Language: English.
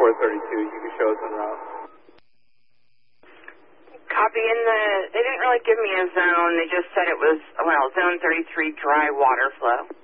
432, you can show us en route. Copy. They didn't really give me a zone. They just said it was, zone 33 dry water flow.